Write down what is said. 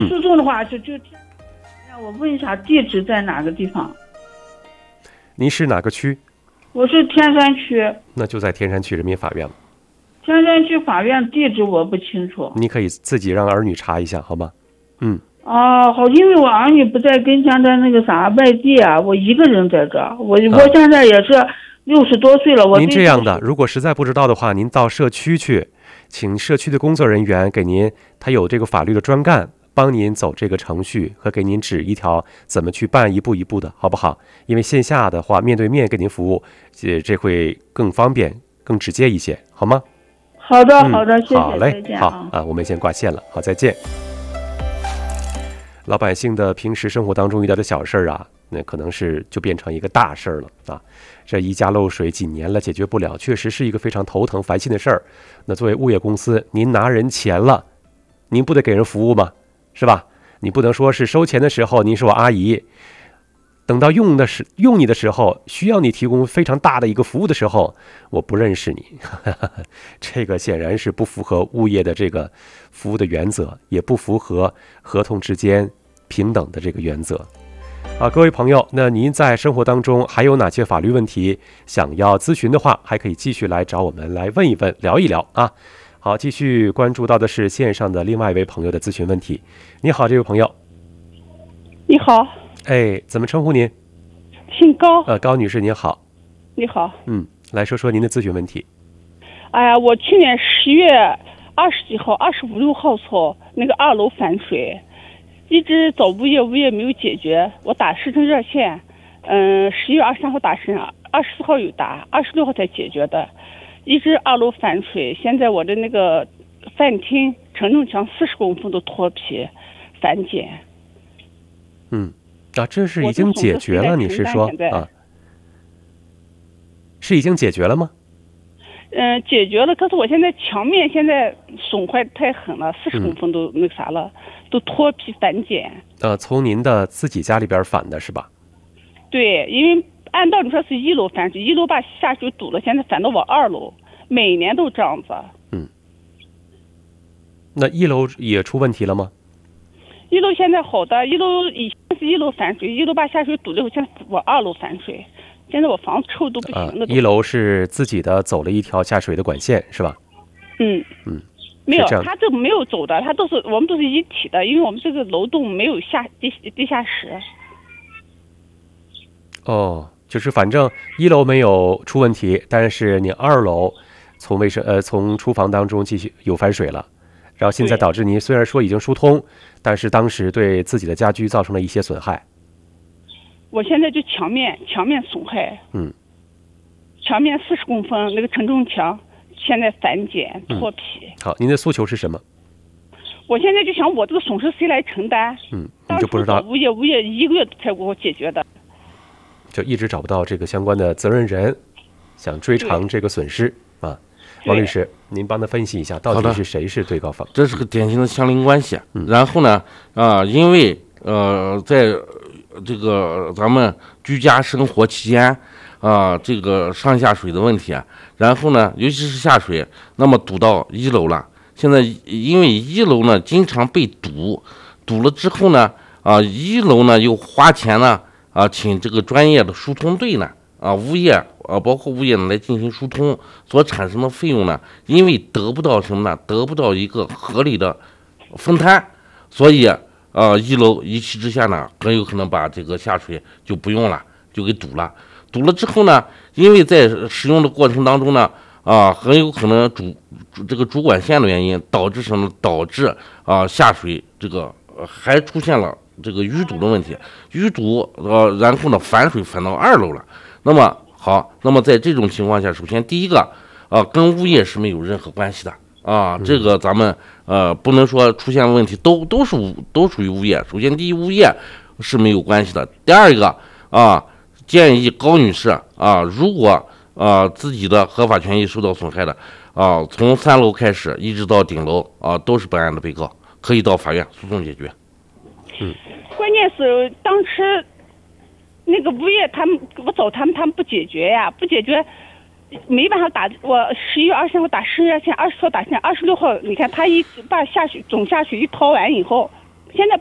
诉讼的话就让我问一下地址在哪个地方？ 您是哪个区？ 我是天山区。 那就在天山区人民法院了。 天山区法院地址我不清楚。 你可以自己让儿女查一下，好吗？ 好，因为我儿女不在跟前，在那个外地啊，我一个人在这儿。我现在也是60多岁了。 您这样的，如果实在不知道的话，您到社区去，请社区的工作人员给您，他有这个法律的专干，帮您走这个程序和给您指一条怎么去办，一步一步的，好不好？因为线下的话，面对面给您服务，这会更方便、更直接一些，好吗？ 好的，好的，谢谢。 好嘞， 再见好啊，我们先挂线了，好，再见。老百姓的平时生活当中遇到的小事啊，那可能是就变成一个大事了啊！这一家漏水几年了，解决不了，确实是一个非常头疼烦心的事儿。那作为物业公司，您拿人钱了，您不得给人服务吗？是吧？你不能说是收钱的时候您是我阿姨，等到用你的时候，需要你提供非常大的一个服务的时候，我不认识你，这个显然是不符合物业的这个服务的原则，也不符合合同之间平等的这个原则。各位朋友，那您在生活当中还有哪些法律问题想要咨询的话，还可以继续来找我们来问一问，聊一聊啊。好，继续关注到的是线上的另外一位朋友的咨询问题。你好，这位朋友。 你好。 怎么称呼您？ 姓高。 高女士您好。 你好。 来说说您的咨询问题。 哎呀，我去年10月20几号、25、6号错那个2楼反水，一直找物业没有解决。我打市政热线，10月23号打市，24号有打，26号才解决的。一直2楼反水，现在我的那个饭厅承重墙40公分的脱皮反碱。 这是已经解决了？你是说是已经解决了吗？ 解决了，可是我现在墙面现在损坏太狠了，40公分都那个啥了，都脱皮反碱。 从您的自己家里边反的是吧？ 对，因为按道理说是1楼反水，1楼把下水堵了，现在反到我2楼，每年都这样子。 那1楼也出问题了吗 ？1楼现在好的，1楼以前是1楼反水，1楼把下水堵了以后，现在我2楼反水，现在我房子臭都不行了。 1楼是自己的走了一条下水的管线是吧？ 没有，他这没有走的，我们都是一体的，因为我们这个楼栋没有地下室。 就是反正1楼没有出问题，但是你2楼从厨房当中继续有反水了，然后现在导致您虽然说已经疏通，但是当时对自己的家居造成了一些损害。 我现在就墙面损害，墙面40公分那个承重墙现在反碱脱皮。 好，您的诉求是什么？ 我现在就想我这个损失谁来承担？ 你就不知道。 物业1个月才给我解决的。 就一直找不到这个相关的责任人，想追偿这个损失啊。王律师，您帮他分析一下，到底是谁是对告方？ 这是个典型的相邻关系。然后呢，因为在这个咱们居家生活期间，这个上下水的问题，然后呢，尤其是下水，那么堵到1楼了。现在因为1楼呢经常被堵了之后呢，1楼呢又花钱呢。请这个专业的疏通队呢，物业包括物业呢来进行疏通，所产生的费用呢，因为得不到什么呢？得不到一个合理的分摊，所以1楼一气之下呢，很有可能把这个下水就不用了，就给堵了。堵了之后呢，因为在使用的过程当中呢，很有可能这个主管线的原因导致什么？导致下水这个还出现了。这个淤堵的问题，淤堵然后呢反水反到2楼了。那么好，那么在这种情况下，首先第一个跟物业是没有任何关系的这个咱们不能说出现问题都属于物业。首先第一，物业是没有关系的。第二个建议高女士如果自己的合法权益受到损害的从3楼开始一直到顶楼都是本案的被告，可以到法院诉讼解决。 关键是当时那个物业我找他们不解决呀，不解决没办法打。我11月23号打市热线，20号打线，26号你看他把总下水一掏完以后， 现在